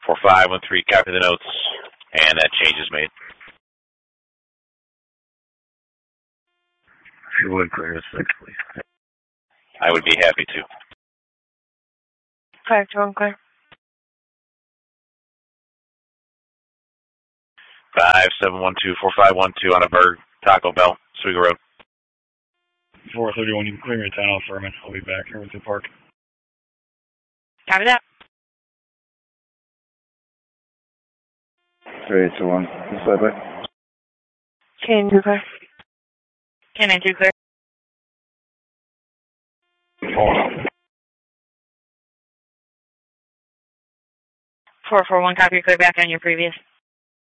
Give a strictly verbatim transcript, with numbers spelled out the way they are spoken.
four five one three, copy the notes, and that change is made. If you would clear the six, please. I would be happy to. five two one clear. five seven one two, four five one two on a Berg, Taco Bell, Oswego Road. four thirty-one, you can clear me at ten off Furman. I'll be back here with the park. Copy that. three two one, this way, back. Can you clear? Can I do clear? four four one, copy, clear back on your previous.